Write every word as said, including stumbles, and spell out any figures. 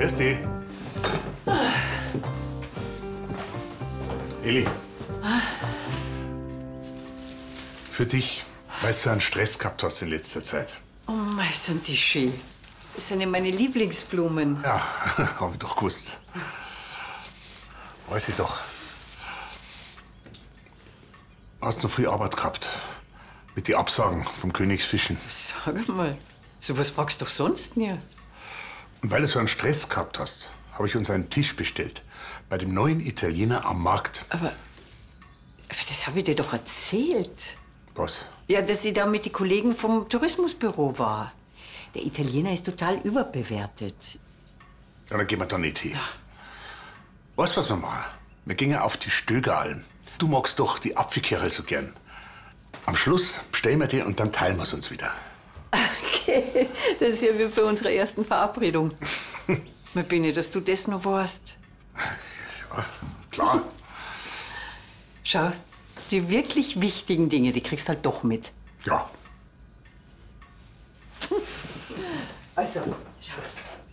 Grüß dich. Eli. Für dich, weil du einen Stress gehabt hast in letzter Zeit. Oh mei, sind die schön. Das sind ja meine Lieblingsblumen. Ja, hab ich doch gewusst. Weiß ich doch. Hast noch viel Arbeit gehabt. Mit den Absagen vom Königsfischen. Sag mal, sowas fragst du doch sonst nie. Und weil du so einen Stress gehabt hast, habe ich uns einen Tisch bestellt. Bei dem neuen Italiener am Markt. Aber, aber das habe ich dir doch erzählt. Was? Ja, dass ich da mit den Kollegen vom Tourismusbüro war. Der Italiener ist total überbewertet. Ja, dann gehen wir da nicht hin. Ja. Weißt du, was wir machen? Wir gehen auf die Stögeralm. Du magst doch die Apfelkerl so gern. Am Schluss bestellen wir die und dann teilen wir es uns wieder. Okay, das ist ja wie bei unserer ersten Verabredung. Ich bin nicht, dass du das noch weißt. Ja, klar. Schau, die wirklich wichtigen Dinge, die kriegst halt doch mit. Ja. Also, schau.